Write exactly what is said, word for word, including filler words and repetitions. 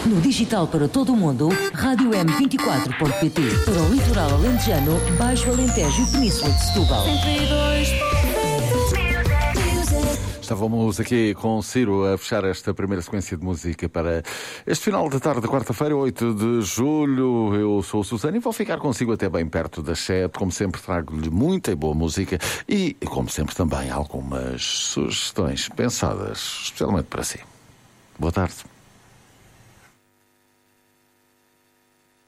No digital para todo o mundo, rádio m vinte e quatro ponto pt. Para o litoral alentejano, Baixo Alentejo e Península de Setúbal. Estávamos aqui com Ciro a fechar esta primeira sequência de música para este final de tarde de quarta-feira, oito de julho. Eu sou o Susana e vou ficar consigo até bem perto das sete. Como sempre, trago-lhe muita e boa música e, como sempre, também algumas sugestões pensadas especialmente para si. Boa tarde.